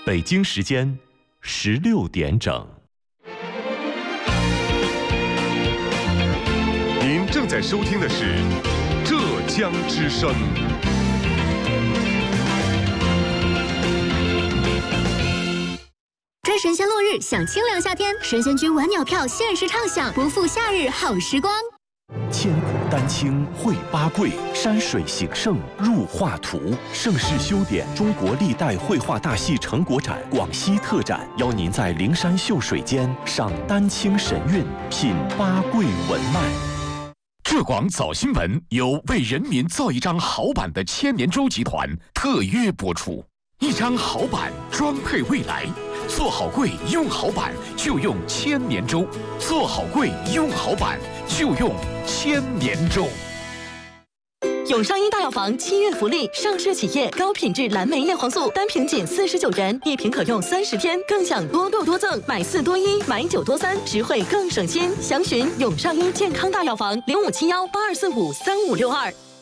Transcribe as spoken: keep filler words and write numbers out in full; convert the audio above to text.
北京时间十六点整。 您正在收听的是浙江之声。 追神仙落日，享清凉夏天，神仙居晚鸟票限时畅享，不负夏日好时光。 千古丹青绘八桂，山水形胜入画图。盛世修典中国历代绘画大戏成果展广西特展，邀您在灵山秀水间赏丹青神韵，品八桂文脉。 浙广早新闻由为人民造一张好版的千年舟集团特约播出，一张好版装配未来。做好柜用好板就用千年舟，做好柜用好板就用千年舟。 永上一大药房七月福利，上市企业高品质蓝莓叶黄素单瓶仅四十九元，一瓶可用三十天，更享多购多赠，买四多一，买九多三，实惠更省心。详询永上一健康大药房零五七幺八二四五三五六二。